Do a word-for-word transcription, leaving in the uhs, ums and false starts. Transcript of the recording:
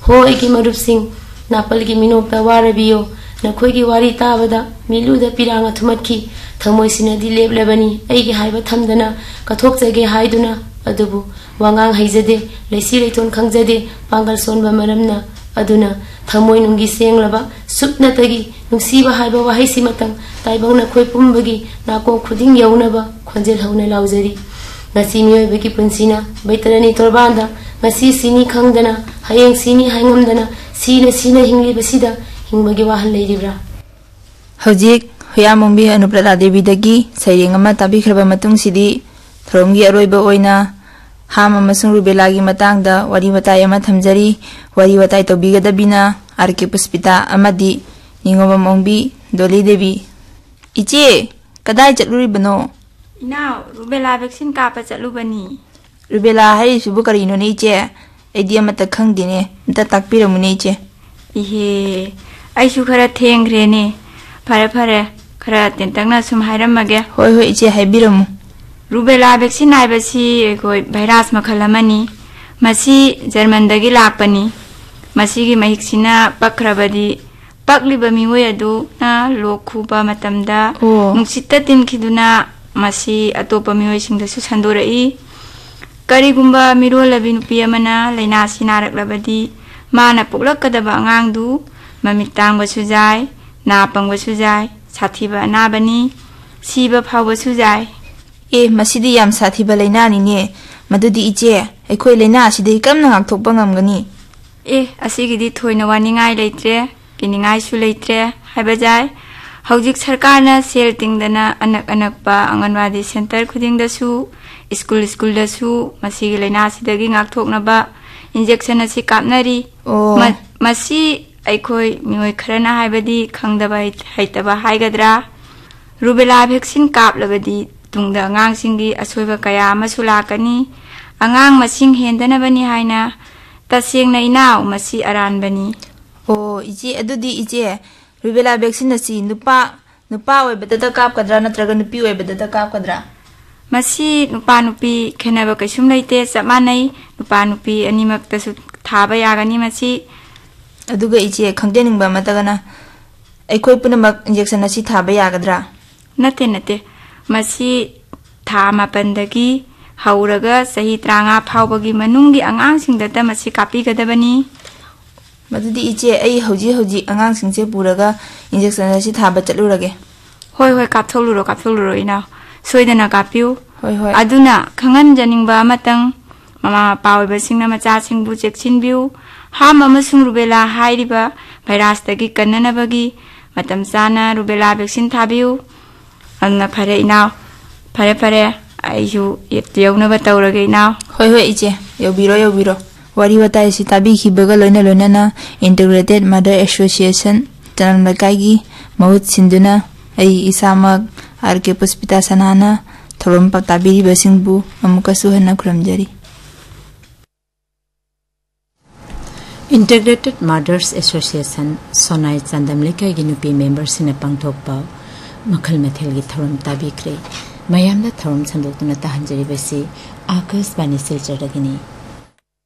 ho aiki marupsing napal gi minokta warabiyo nakhoi gi wari tabada miluda piranga thumatki thamoi sinadi leblebani aigi haiba thamdana kathokjage haiduna adubu wangang haijade lesi leiton khangjade pangal sonba maramna aduna thamoi nungi senglaba supnatagi nungsiba haiba wahaisi matang taibang nakhoi pumbagi nako khuding yaunaba khonjel hauna laujari ngasi miyoibagi punsina baitarani torbanda ngasi sini khangdana hayeng sini haingamdana sina sina hingli basida hingbagi wahal leiribra hojik huyamongbi anuprada devi dagi saireng ama tabikraba matung sidi thromgi aroiba oina hama masung rubelagi matangda wari watai ama thamjari wari watai tobigadabina arke puspita amadi ningobam ongbi doli devi iche kadai chatluribano Inau rubella vaccine kapa chatlubani rubella hai subu karino ne iche idea mata khangdine mta takpiramune iche ihe ai su khara thengre ne phare phare khara tentangna sum hairamage hoi hoi iche haibiramu rubella vaccine aibasi koi virus makhalamani masi german dagi lakpani masi gi mahiksina pakrabadi pakliba miwoi adu na lokhuba matamda nungsitta tinkhiduna masi atopa miwoi singdasu sandorai karigumba mirolabi nupi amana laina sinaraklabadi mana puklakadaba angangdu mamitangba sujai napangba sujai sathiba anabani siba phawba sujai e masidi yam sathiba laina ni ne madudi iche aikhoi laina sidai kamna ngakthokpa ngamgani e asigidi thoina waningai leitre kiningai su leitre haibajai hojik sarkarna sel tingdana anak anakpa anganwadi center khudingdasu school school dasu masigi laina sidagi ngakthoknaba injection asi kapnari masi aikhoi mioi kharana haibadi khangdaba haitaba haigadra rubella vaccine kaplabadi tungda angang singi asoiba kaya masulakani angang masing hendanabani haina tasengna inau masi aranbani o ije adudi ije rubella vaccine asi nupa nupa oibada kapkadra natraga nupi oibada kapkadra masi nupa nupi khenaba kaisum leite samanai nupa nupi animaktasu thaba yagani masi aduga ije khangdeningba matagana aikhoi punamak injection asi thaba yagadra nate nate masi tha mapandagi hauraga sahi tranga phawbagi manungi angang singdata masi kapi gadabani madudi ije ai hoji hoji angang singse puraga injection asi thaba chatlurage hoi hoi kaptholuro kaptholuro ina soidana kapiu hoi hoi aduna khangan janingba matang mama pawiba singna macha singbu chekchinbiu ham amasung rubella hairiba virus tagi kannanabagi matam sana rubella vaccine thabiu anna phare ina phare phare aiju yetyauna batawrage ina hoi hoi ije yobiro yobiro wari watai si tabi khibaga loina loina na integrated mother association tanam lakai mahut sinduna ai isamak arke puspita sanana thorom patabiri basingbu amukasu hana khramjari Integrated Mothers Association Sonai Chandamlikai gi nupi members in a pangthokpa makhal mathel gi thorom tabikre mayamda thorom chandokna tahanjari basi akas bani silchar dagini